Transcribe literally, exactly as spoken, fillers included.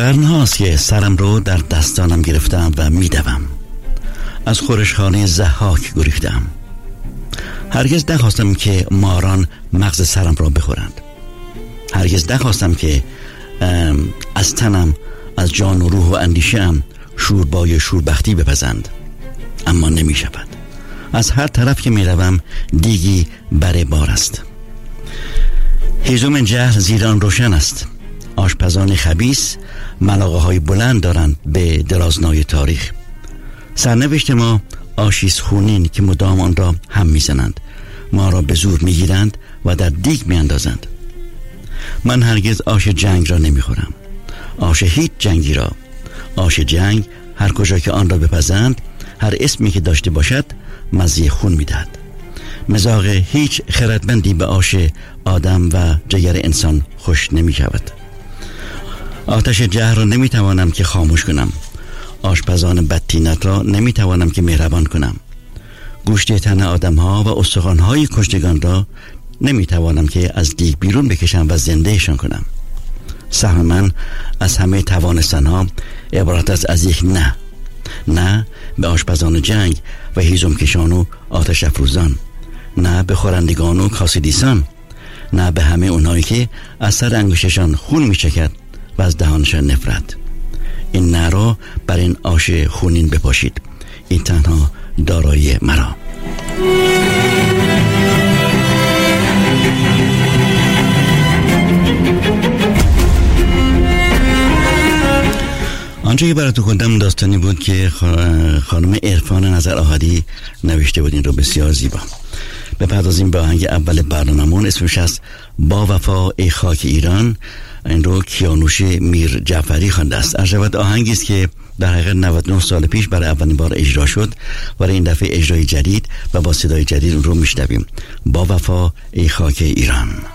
قرن‌هاست که سرم رو در دستانم گرفتم و میدوم. از خورشخانه ضحاک گریختم. هرگز نخواستم که ماران مغز سرم را بخورند. هرگز نخواستم که از تنم، از جان و روح و اندیشه‌ام شوربای شوربختی بپزند. اما نمی شود. از هر طرف که می روم دیگی بر بار است. هیزم جهل زیران روشن است. آشپزان خبیث ملاقه های بلند دارند به درازنای تاریخ. سرنوشت ما آشیز خونین که مدام آن را هم می زنند. ما را به زور می گیرند و در دیگ می اندازند. من هرگز آش جنگ را نمی خورم. آش هیچ جنگی را. آش جنگ هر کجا که آن را بپزند، هر اسمی که داشته باشد مزه خون می دهد. مزاق هیچ خردمندی به آش آدم و جگر انسان خوش نمی شود. آتش جهل را نمی توانم که خاموش کنم. آشپزان بدتینت را نمی توانم که مهربان کنم. گوشت تن آدم ها و استخوان های کشتگان را نمی توانم که از دیگ بیرون بکشم و زندهشان کنم. سهم من از همه توانستن ها عبارت است از یک نه. نه به آشپزان جنگ و هیزم کشان و آتش افروزان. نه به خورندگان و کاسدیسان. نه به همه اونایی که از سر انگشتشان خون می چکد و از دهانشان نفرت. این نه را بر این آش خونین بپاشید. این تنها دارایی مرا. آنچه که براتون خوندم داستانی بود که خانم عرفان نظر آحدی نوشته بود. این رو بسیار زیبا. بپردازیم به آهنگ اول برنامه‌مون. اسمش از با وفا ای خاک ایران. این رو کیانوش میر جعفری خوانده است. عجب آهنگی است که در حقیقت نود و نه سال پیش برای اولین بار اجرا شد. برای این دفعه اجرای جدید و با صدای جدید اون رو میشنویم. با وفا ای خاک ایران.